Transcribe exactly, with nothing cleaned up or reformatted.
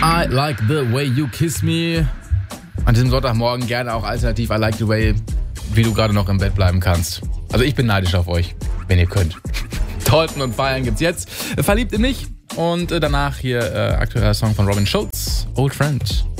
I like the way you kiss me. An diesem Sonntagmorgen gerne auch alternativ I like the way, wie du gerade noch im Bett bleiben kannst. Also ich bin neidisch auf euch, wenn ihr könnt. Talken und Feiern gibt's jetzt. Verliebt in mich. Und danach hier äh, aktueller Song von Robin Schulz, Old Friend.